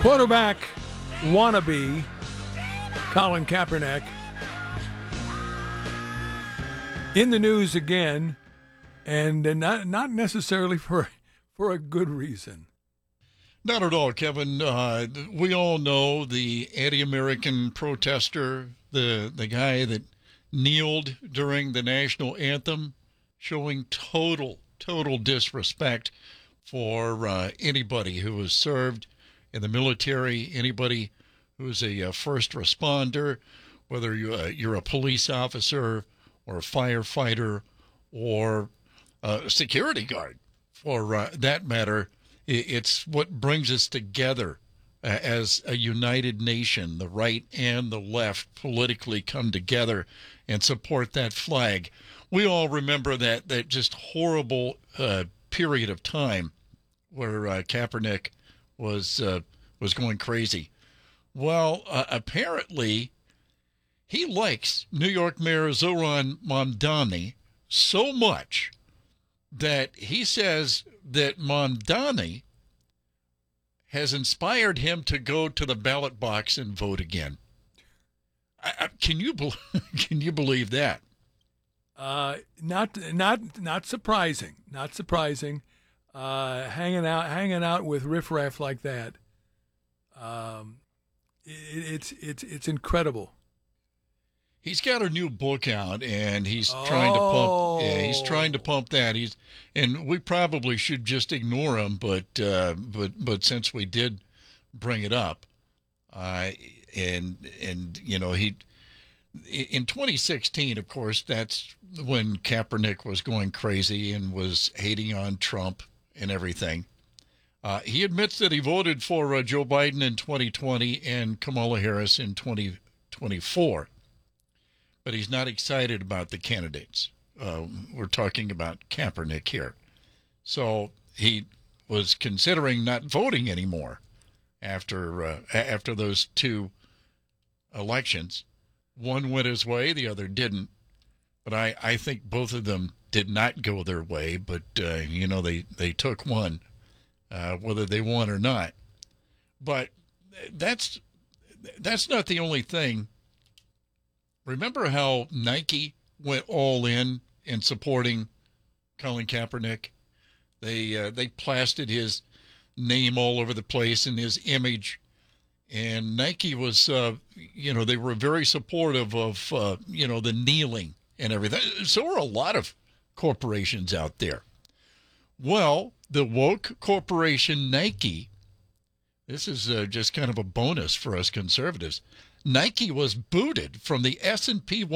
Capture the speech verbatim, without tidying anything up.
Quarterback wannabe Colin Kaepernick in the news again, and not not necessarily for for a good reason. Not at all, Kevin. Uh, we all know the anti-American protester, the the guy that kneeled during the national anthem, showing total, total disrespect for uh, anybody who has served in the military, anybody who's a, a first responder, whether you, uh, you're a police officer or a firefighter or a security guard, for uh, that matter. It's what brings us together uh, as a united nation. The right and the left politically come together and support that flag. We all remember that that just horrible uh, period of time where uh, Kaepernick was uh, was going crazy. Well, uh, apparently he likes New York Mayor Zohran Mamdani so much that he says that Mamdani has inspired him to go to the ballot box and vote again. I, I, can you be, can you believe that? Uh, not not not surprising. Not surprising. Uh, hanging out hanging out with riffraff like that. Um, it, it's it's it's incredible. He's got a new book out, and he's oh. trying to pump. Yeah, he's trying to pump that. He's, and we probably should just ignore him, but uh, but but since we did bring it up, uh, and and you know he, in twenty sixteen, of course, that's when Kaepernick was going crazy and was hating on Trump and everything. Uh, he admits that he voted for uh, Joe Biden in twenty twenty and Kamala Harris in twenty twenty-four. But he's not excited about the candidates. Uh, we're talking about Kaepernick here. So he was considering not voting anymore after uh, after those two elections. One went his way, the other didn't. But I, I think both of them did not go their way, but, uh, you know, they, they took one, uh, whether they won or not. But that's that's not the only thing. Remember how Nike went all in in supporting Colin Kaepernick? They uh, they plastered his name all over the place and his image. And Nike was, uh, you know, they were very supportive of, uh, you know, the kneeling and everything. So were a lot of corporations out there. Well, the woke corporation Nike, this is uh, just kind of a bonus for us conservatives. Nike was booted from the S and P